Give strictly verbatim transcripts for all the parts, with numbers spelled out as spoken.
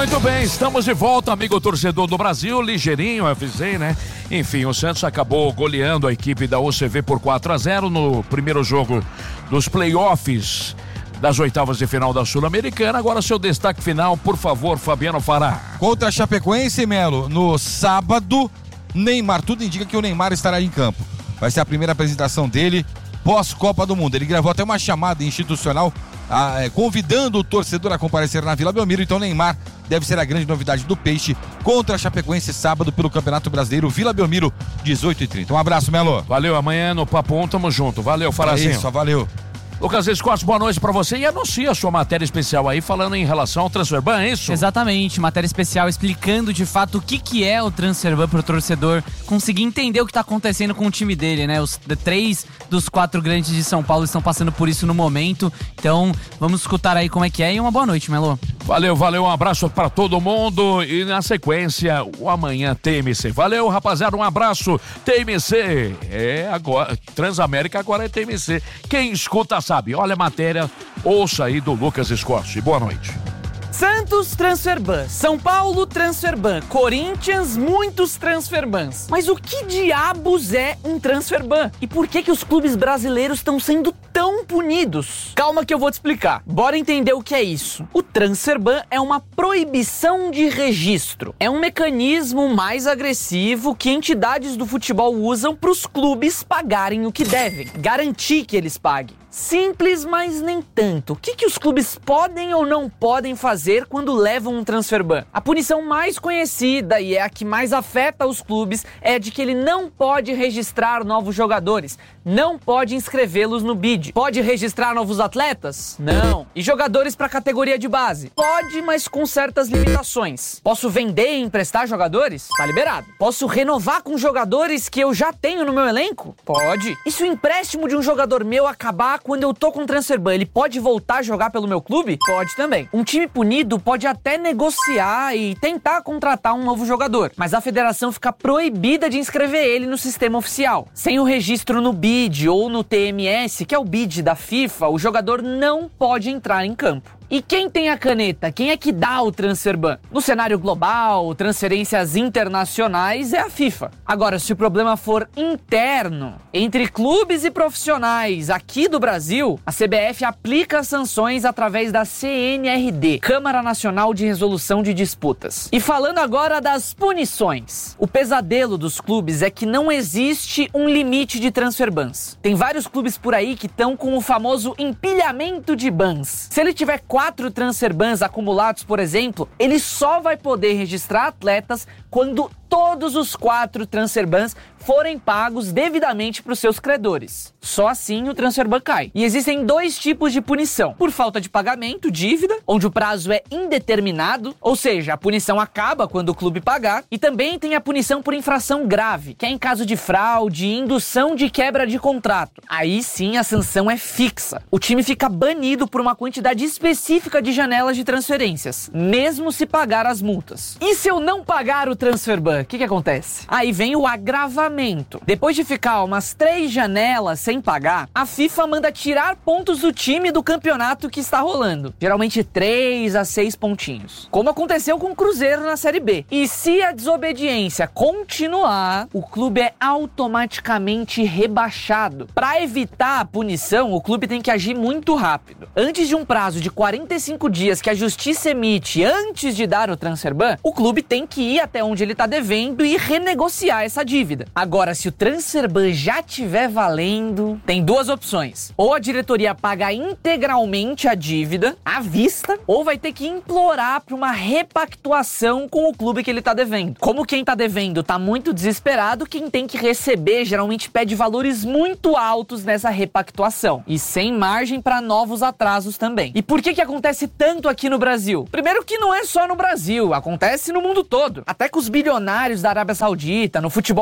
Muito bem, estamos de volta, amigo torcedor do Brasil, ligeirinho, avisei, né? Enfim, o Santos acabou goleando a equipe da O C V por quatro a zero no primeiro jogo dos playoffs das oitavas de final da Sul-Americana. Agora seu destaque final, por favor, Fabiano Fará. Contra a Chapecoense, Melo, no sábado, Neymar, tudo indica que o Neymar estará em campo. Vai ser a primeira apresentação dele pós-Copa do Mundo. Ele gravou até uma chamada institucional ah, é, convidando o torcedor a comparecer na Vila Belmiro. Então Neymar deve ser a grande novidade do Peixe contra a Chapecoense sábado pelo Campeonato Brasileiro Vila Belmiro, dezoito e trinta. Um abraço, Melo. Valeu, amanhã no Papo um, tamo junto. Valeu, Farazinho. É isso, valeu. Lucas Escorte, boa noite pra você e anuncia a sua matéria especial aí falando em relação ao Transferban, é isso? Exatamente, matéria especial explicando de fato o que, que é o Transferban pro torcedor conseguir entender o que tá acontecendo com o time dele, né? Os três dos quatro grandes de São Paulo estão passando por isso no momento, então vamos escutar aí como é que é e uma boa noite, Melo. Valeu, valeu, um abraço pra todo mundo e na sequência o Amanhã T M C. Valeu, rapaziada, um abraço, T M C. É, agora, Transamérica agora é T M C. Quem escuta sabe, olha a matéria, ouça aí do Lucas Escorte. Boa noite. Santos, Transferban. São Paulo, Transferban. Corinthians, muitos Transferbans. Mas o que diabos é um Transferban? E por que que os clubes brasileiros estão sendo tão punidos? Calma que eu vou te explicar. Bora entender o que é isso. O Transferban é uma proibição de registro. É um mecanismo mais agressivo que entidades do futebol usam para os clubes pagarem o que devem. Garantir que eles paguem. Simples, mas nem tanto. O que, que os clubes podem ou não podem fazer quando levam um Transferban? A punição mais conhecida e é a que mais afeta os clubes é de que ele não pode registrar novos jogadores, não pode inscrevê-los no B I D. Pode registrar novos atletas? Não. E jogadores para categoria de base? Pode, mas com certas limitações. Posso vender e emprestar jogadores? Tá liberado. Posso renovar com jogadores que eu já tenho no meu elenco? Pode. E se o empréstimo de um jogador meu acabar quando eu tô com Transferban, ele pode voltar a jogar pelo meu clube? Pode também. Um time punido pode até negociar e tentar contratar um novo jogador, mas a federação fica proibida de inscrever ele no sistema oficial. Sem o registro no B I D ou no T M S, que é o B I D da FIFA, o jogador não pode entrar em campo. E quem tem a caneta? Quem é que dá o Transferban? No cenário global, transferências internacionais, é a FIFA. Agora, se o problema for interno, entre clubes e profissionais aqui do Brasil, a C B F aplica sanções através da C N R D, Câmara Nacional de Resolução de Disputas. E falando agora das punições. O pesadelo dos clubes é que não existe um limite de Transferbans. Tem vários clubes por aí que estão com o famoso empilhamento de bans. Se ele tiver quatro Transferbans acumulados, por exemplo, ele só vai poder registrar atletas quando todos os quatro Transferbans forem pagos devidamente para os seus credores. Só assim o Transferban cai. E existem dois tipos de punição. Por falta de pagamento, dívida, onde o prazo é indeterminado, ou seja, a punição acaba quando o clube pagar. E também tem a punição por infração grave, que é em caso de fraude e indução de quebra de contrato. Aí sim a sanção é fixa. O time fica banido por uma quantidade específica de janelas de transferências, mesmo se pagar as multas. E se eu não pagar o Transferban, o que que acontece? Aí vem o agravamento. Depois de ficar umas três janelas sem pagar, a FIFA manda tirar pontos do time do campeonato que está rolando. Geralmente três a seis pontinhos. Como aconteceu com o Cruzeiro na Série B. E se a desobediência continuar, o clube é automaticamente rebaixado. Para evitar a punição, o clube tem que agir muito rápido. Antes de um prazo de quarenta e cinco dias que a justiça emite antes de dar o Transferban, o clube tem que ir até onde ele está devendo e renegociar essa dívida. Agora, se o Transferban já estiver valendo, tem duas opções. Ou a diretoria paga integralmente a dívida, à vista, ou vai ter que implorar para uma repactuação com o clube que ele está devendo. Como quem está devendo está muito desesperado, quem tem que receber geralmente pede valores muito altos nessa repactuação. E sem margem para novos atrasos também. E por que que acontece tanto aqui no Brasil? Primeiro que não é só no Brasil, acontece no mundo todo. Até com os bilionários da Arábia Saudita, no futebol europeu,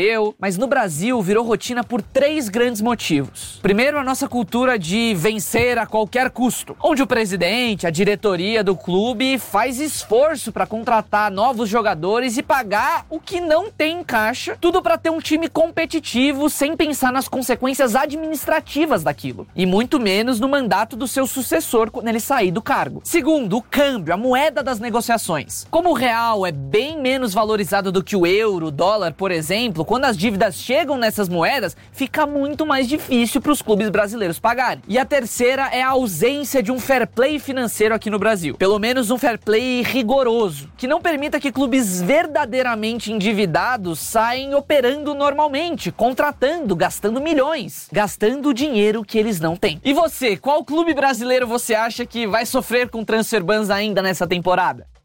europeu, mas no Brasil virou rotina por três grandes motivos. Primeiro, a nossa cultura de vencer a qualquer custo, onde o presidente, a diretoria do clube faz esforço para contratar novos jogadores e pagar o que não tem em caixa, tudo para ter um time competitivo sem pensar nas consequências administrativas daquilo, e muito menos no mandato do seu sucessor quando ele sair do cargo. Segundo, o câmbio, a moeda das negociações. Como o real é bem menos valorizado do que o euro, o dólar, por exemplo, quando as dívidas chegam nessas moedas, fica muito mais difícil para os clubes brasileiros pagarem. E a terceira é a ausência de um fair play financeiro aqui no Brasil. Pelo menos um fair play rigoroso, que não permita que clubes verdadeiramente endividados saem operando normalmente, contratando, gastando milhões, gastando o dinheiro que eles não têm. E você, qual clube brasileiro você acha que vai sofrer com transfer bans ainda nessa temporada?